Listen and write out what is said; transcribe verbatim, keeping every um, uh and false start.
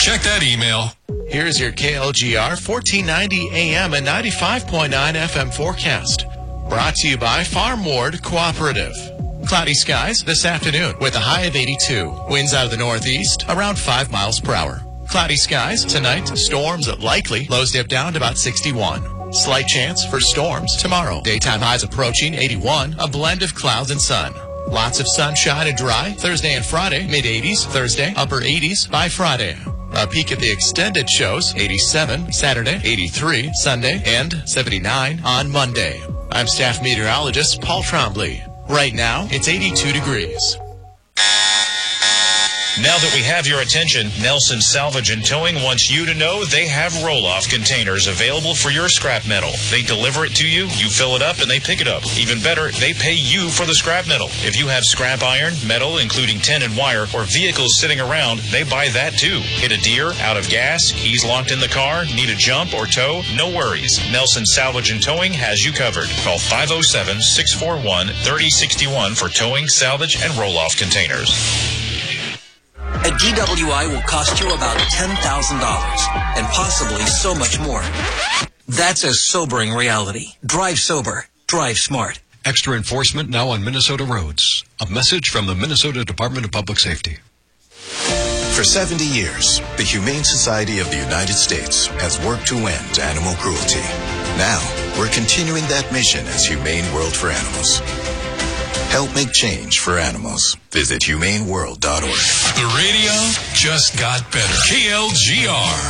Check that email. Here's your K L G R fourteen ninety A M and ninety-five point nine F M forecast. Brought to you by Farm Ward Cooperative. Cloudy skies this afternoon with a high of eighty-two. Winds out of the northeast around five miles per hour. Cloudy skies tonight. Storms likely. Lows dip down to about sixty-one. Slight chance for storms tomorrow. Daytime highs approaching eighty-one. A blend of clouds and sun. Lots of sunshine and dry. Thursday and Friday, mid eighties. Thursday, upper eighties by Friday. A peek at the extended shows, eighty-seven. Saturday, eighty-three. Sunday, and seventy-nine on Monday. I'm staff meteorologist Paul Trombley. Right now, it's eighty-two degrees. Now that we have your attention, Nelson Salvage and Towing wants you to know they have roll-off containers available for your scrap metal. They deliver it to you, you fill it up, and they pick it up. Even better, they pay you for the scrap metal. If you have scrap iron, metal, including tin and wire, or vehicles sitting around, they buy that too. Hit a deer, out of gas, keys locked in the car, need a jump or tow? No worries. Nelson Salvage and Towing has you covered. Call five oh seven, six four one, three oh six one for towing, salvage, and roll-off containers. A D W I will cost you about ten thousand dollars, and possibly so much more. That's a sobering reality. Drive sober. Drive smart. Extra enforcement now on Minnesota roads. A message from the Minnesota Department of Public Safety. For seventy years, the Humane Society of the United States has worked to end animal cruelty. Now, we're continuing that mission as Humane World for Animals. Help make change for animals. Visit humane world dot org. The radio just got better. K L G R.